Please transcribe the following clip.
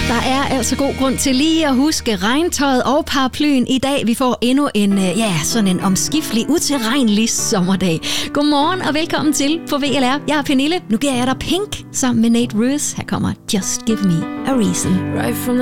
Der er altså god grund til lige at huske regntøjet og paraplyen i dag. Vi får endnu sådan en omskiftelig, utilregnelig sommerdag. Godmorgen og velkommen til på VLR. Jeg er Pernille. Nu giver jeg dig Pink sammen med Nate Ruess. Her kommer Just Give Me a Reason. Right from